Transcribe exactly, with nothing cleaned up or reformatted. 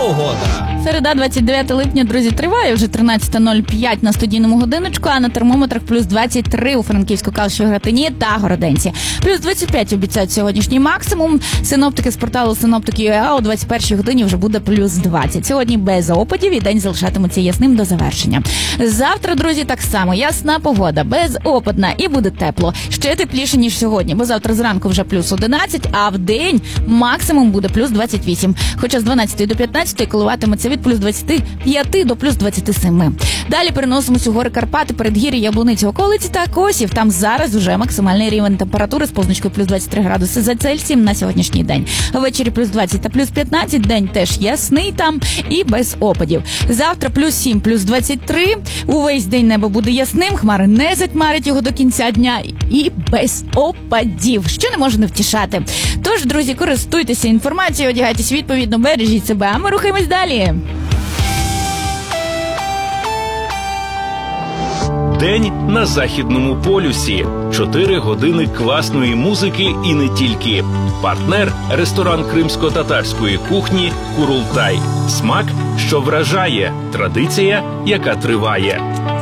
погода. Середа, двадцять дев'яте липня, друзі, триває вже тринадцята нуль п'ять на студійному годиночку, а на термометрах плюс двадцять три у Франківську, Калуші, Гратині та Городенці. Плюс двадцять п'ять обіцяють сьогоднішній максимум. Синоптики з порталу Синоптики.ua о двадцять першій годині вже буде плюс двадцять. Сьогодні без опадів і день залишатиметься ясним до завершення. Завтра, друзі, так само. Ясна погода, безопадна і буде тепло. Ще тепліше, ніж сьогодні, бо завтра зранку вже плюс одинадцять, а в день максимум буде плюс двадцять вісім. Хоча з дванадцятої до п'ятнадцятої коливатиметься від плюс двадцять п'ять до плюс двадцять сім. Далі переносимось у гори Карпати, передгір'я, Яблуниці, околиці та Косів. Там зараз вже максимальний рівень температури з позначкою плюс двадцять три градуси за Цельсієм на сьогоднішній день. Ввечері плюс двадцять та плюс п'ятнадцять, день теж ясний там і без опадів. Завтра плюс сім, плюс двадцять три, увесь день небо буде ясним, хмари не затьмарять його до кінця дня і без опадів, що не може не втішати. Тож, друзі, користуйтеся інформацією, одягайтесь відповідно, бережіть себе, а ми рухаємось далі. День на Західному полюсі. Чотири години класної музики і не тільки. Партнер – ресторан кримсько-татарської кухні «Курултай». Смак, що вражає. Традиція, яка триває.